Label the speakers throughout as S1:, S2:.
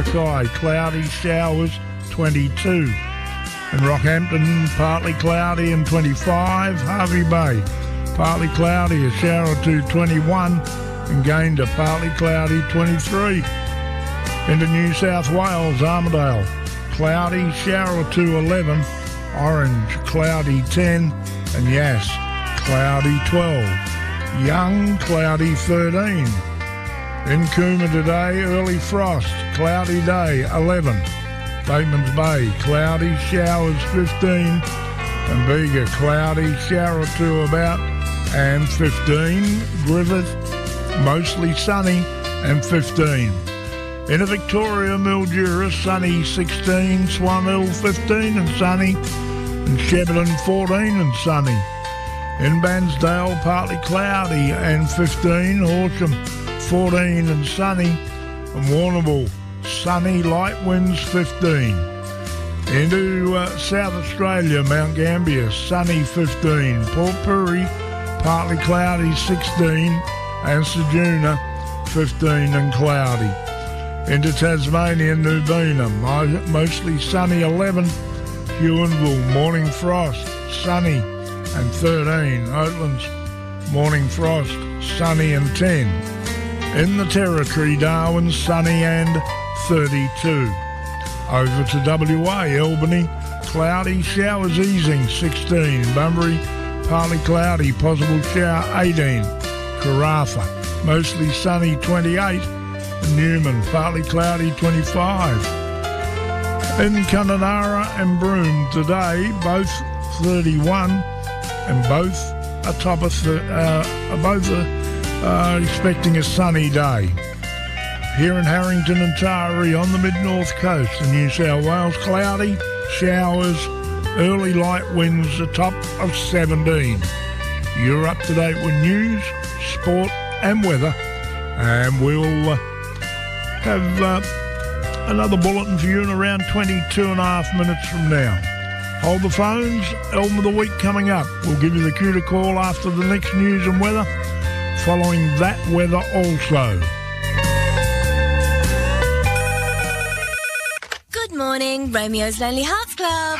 S1: Mackay, cloudy, showers, 22. In Rockhampton, partly cloudy and 25. Hervey Bay, partly cloudy, a shower or two, 21. And Gayndah, partly cloudy, 23. Into New South Wales, Armidale, cloudy, shower or two, 11. Orange, cloudy, 10. And Yass, cloudy, 12. Young, cloudy, 13. In Cooma today, early frost, cloudy day, 11. Bateman's Bay, cloudy, showers, 15. And Bega, cloudy, shower or two about, and 15. Griffith, mostly sunny, and 15. In Victoria, Mildura, sunny, 16. Swan Hill, 15 and sunny. And Shepparton, 14 and sunny. In Bansdale, partly cloudy and 15. Horsham, 14 and sunny. And Warrnambool, sunny, light winds, 15. Into South Australia, Mount Gambier, sunny, 15. Port Pirie, partly cloudy, 16. And Ceduna, 15 and cloudy. Into Tasmania, Nubina, mostly sunny, 11. Huonville, morning frost, sunny and 13. Oatlands, morning frost, sunny and 10. In the Territory, Darwin, sunny and 32. Over to WA, Albany, cloudy, showers easing, 16. Bunbury, partly cloudy, possible shower, 18. Karratha, mostly sunny, 28. Newman, partly cloudy, 25. In Kununurra and Broome today, both 31, and both atop of expecting a sunny day. Here in Harrington and Taree on the mid-north coast of New South Wales, cloudy, showers, early light winds, a top of 17. You're up to date with news, sport and weather, and we'll have another bulletin for you in around 22 and a half minutes from now. Hold the phones. Album of the week coming up. We'll give you the cue to call after the next news and weather. Following that weather also.
S2: Good morning, Romeo's Lonely Hearts Club.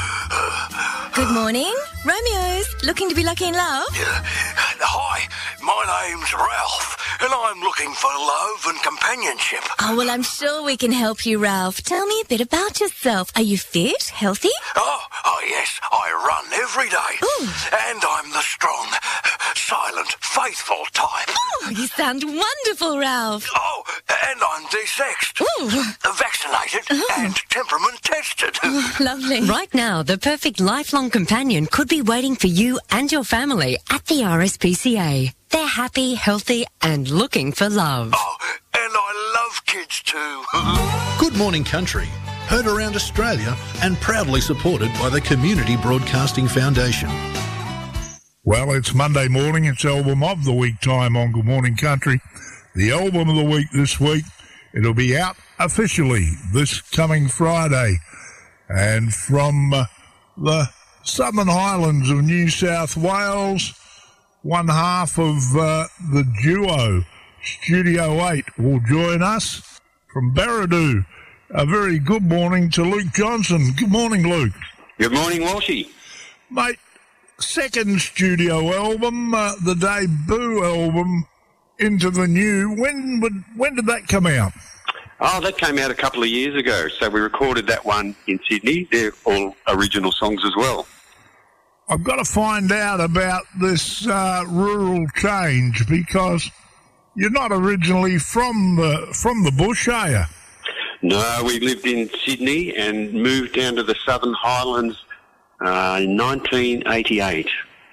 S2: Good morning, Romeo's. Looking to be lucky in love?
S3: Yeah. Hi, my name's Ralph. And I'm looking for love and companionship.
S2: Oh, well, I'm sure we can help you, Ralph. Tell me a bit about yourself. Are you fit, healthy?
S3: Oh, yes, I run every day.
S2: Ooh.
S3: And I'm the strong, silent, faithful type.
S2: Oh, you sound wonderful, Ralph.
S3: Oh, and I'm desexed.
S2: Ooh.
S3: Vaccinated and temperament tested.
S2: Oh, lovely.
S4: Right now, the perfect lifelong companion could be waiting for you and your family at the RSPCA. They're happy, healthy, and looking for love.
S3: Oh, and I love kids too.
S5: Good Morning Country, heard around Australia and proudly supported by the Community Broadcasting Foundation.
S1: Well, it's Monday morning. It's Album of the Week time on Good Morning Country. The Album of the Week this week, it'll be out officially this coming Friday. And from the Southern Highlands of New South Wales, one half of the duo, Studio 8, will join us from Barradoo. A very good morning to Luke Johnson. Good morning, Luke.
S6: Good morning, Walshy.
S1: Mate, second studio album, the debut album, Into the New. When did that come out?
S6: Oh, that came out a couple of years ago. So we recorded that one in Sydney. They're all original songs as well.
S1: I've got to find out about this rural change because you're not originally from the bush, are you?
S6: No, we lived in Sydney and moved down to the Southern Highlands in 1988.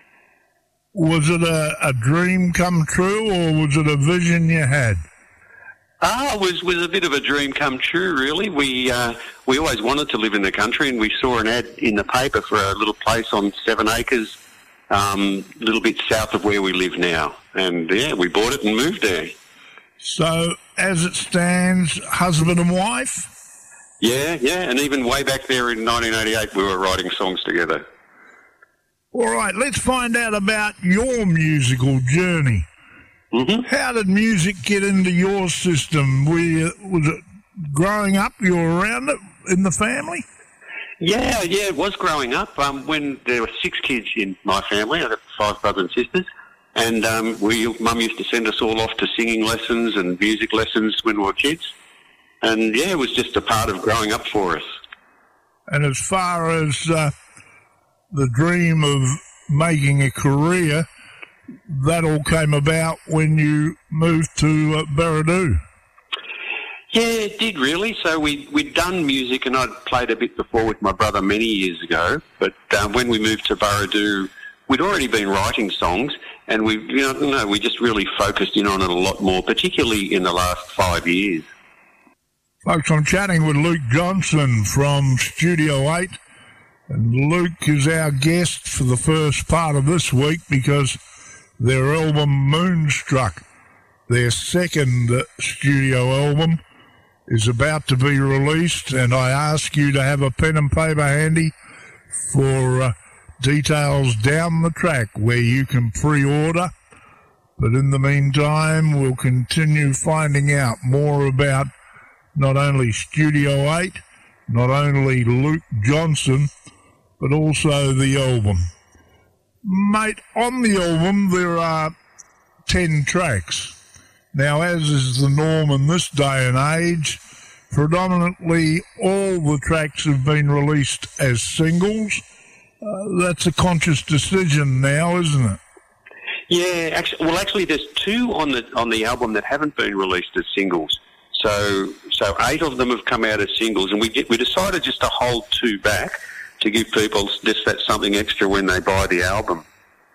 S1: Was it a dream come true or was it a vision you had?
S6: It was a bit of a dream come true, really. We always wanted to live in the country, and we saw an ad in the paper for a little place on 7 acres, a little bit south of where we live now. And, yeah, we bought it and moved there.
S1: So, as it stands, husband and wife?
S6: Yeah, and even way back there in 1988, we were writing songs together.
S1: All right, let's find out about your musical journey.
S6: Mm-hmm.
S1: How did music get into your system? Was it growing up, you were around it in the family?
S6: Yeah, it was growing up. When there were 6 kids in my family, I got 5 brothers and sisters, and Mum used to send us all off to singing lessons and music lessons when we were kids. And, yeah, it was just a part of growing up for us.
S1: And as far as the dream of making a career, that all came about when you moved to Barradoo.
S6: Yeah, it did really. So we'd done music, and I'd played a bit before with my brother many years ago. But when we moved to Barradoo, we'd already been writing songs, and we just really focused in on it a lot more, particularly in the last 5 years.
S1: Folks, I'm chatting with Luke Johnson from Studio 8, and Luke is our guest for the first part of this week because their album Moonstruck, their second studio album, is about to be released, and I ask you to have a pen and paper handy for details down the track where you can pre-order. But in the meantime, we'll continue finding out more about not only Studio 8, not only Luke Johnson, but also the album. Mate, on the album there are 10 tracks. Now, as is the norm in this day and age, predominantly all the tracks have been released as singles. That's a conscious decision now, isn't it?
S6: Yeah, actually, there's 2 on the album that haven't been released as singles. So 8 of them have come out as singles, and we decided just to hold 2 back to give people just that something extra when they buy the album.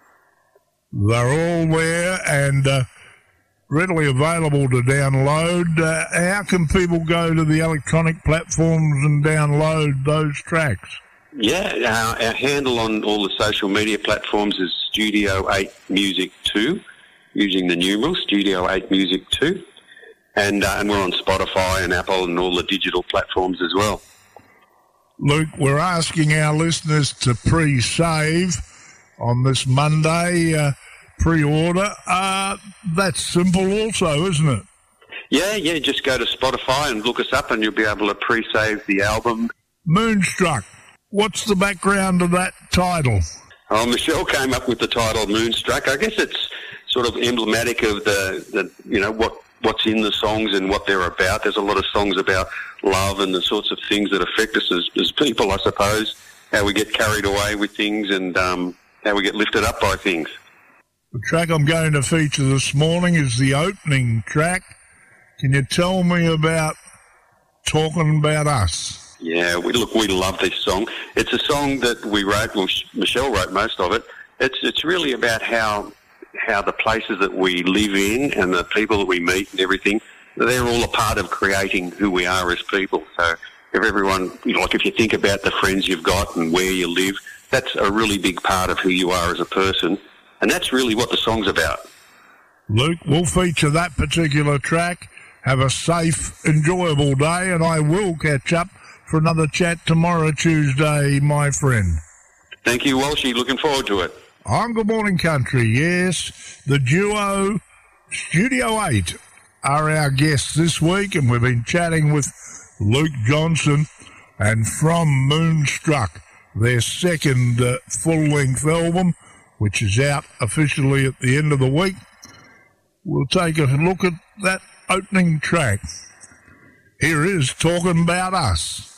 S1: They're all there and readily available to download. How can people go to the electronic platforms and download those tracks?
S6: Yeah, our handle on all the social media platforms is Studio 8 Music 2, using the numeral Studio 8 Music 2. And we're on Spotify and Apple and all the digital platforms as well.
S1: Luke, we're asking our listeners to pre-save on this Monday, pre-order. That's simple also, isn't it?
S6: Yeah, just go to Spotify and look us up and you'll be able to pre-save the album.
S1: Moonstruck. What's the background of that title?
S6: Oh, Michelle came up with the title Moonstruck. I guess it's sort of emblematic of the what's in the songs and what they're about. There's a lot of songs about love and the sorts of things that affect us as people, I suppose, how we get carried away with things and how we get lifted up by things.
S1: The track I'm going to feature this morning is the opening track. Can you tell me about Talking About Us?
S6: Yeah, we love this song. It's a song that we wrote, well, Michelle wrote most of it. It's really about how the places that we live in and the people that we meet and everything, they're all a part of creating who we are as people. So if everyone, if you think about the friends you've got and where you live, that's a really big part of who you are as a person. And that's really what the song's about.
S1: Luke, we'll feature that particular track. Have a safe, enjoyable day, and I will catch up for another chat tomorrow, Tuesday, my friend.
S6: Thank you, Walshy. Looking forward to it.
S1: On Good Morning Country, yes, the duo Studio 8 are our guests this week, and we've been chatting with Luke Johnson, and from Moonstruck, their second full-length album, which is out officially at the end of the week. We'll take a look at that opening track. Here is Talking About Us.